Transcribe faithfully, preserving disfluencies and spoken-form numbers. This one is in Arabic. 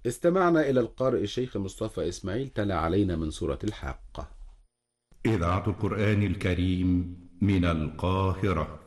استمعنا إلى القارئ الشيخ مصطفى إسماعيل تلا علينا من سورة الحاقة. إذاعة القرآن الكريم من القاهرة.